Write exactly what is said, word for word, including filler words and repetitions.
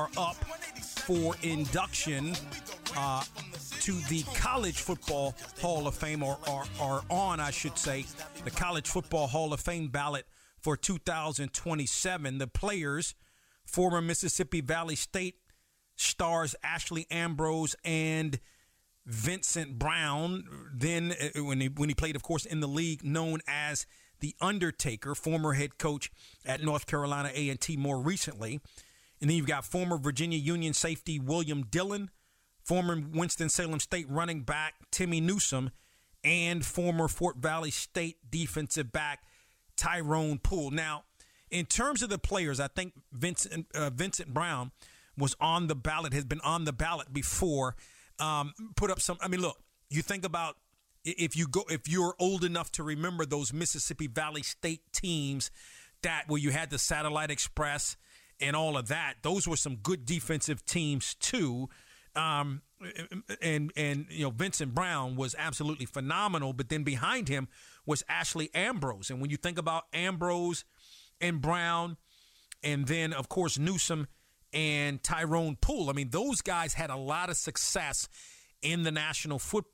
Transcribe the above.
up for induction uh, to the College Football Hall of Fame, or are on, I should say, the College Football Hall of Fame ballot for two thousand twenty-seven. The players, former Mississippi Valley State stars Ashley Ambrose and Vincent Brown, then uh, when he when he played, of course, in the league, known as The Undertaker, former head coach at North Carolina A and T more recently. And then you've got former Virginia Union safety William Dillon, former Winston-Salem State running back Timmy Newsome, and former Fort Valley State defensive back Tyrone Poole. Now, in terms of the players, I think Vincent uh, Vincent Brown was on the ballot, has been on the ballot before. Um, put up some. I mean, look, you think about if you go, if you're old enough to remember those Mississippi Valley State teams that where you had the Satellite Express and all of that. Those were some good defensive teams too. Um, and, and, you know, Vincent Brown was absolutely phenomenal, but then behind him was Ashley Ambrose. And when you think about Ambrose and Brown, and then of course Newsome and Tyrone Poole, I mean, those guys had a lot of success in the National Football